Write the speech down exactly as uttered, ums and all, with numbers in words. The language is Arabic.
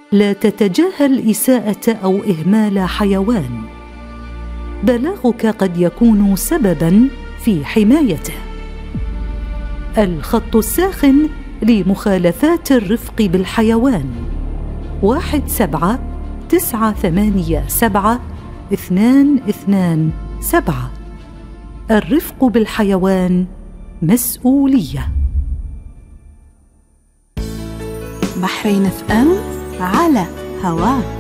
لا تتجاهل إساءة أو إهمال حيوان. بلاغك قد يكون سبباً في حمايته. الخط الساخن لمخالفات الرفق بالحيوان: واحد سبعة تسعة ثمانية سبعة اثنان اثنان سبعة. الرفق بالحيوان مسؤولية. بحرين اف ام على هواك.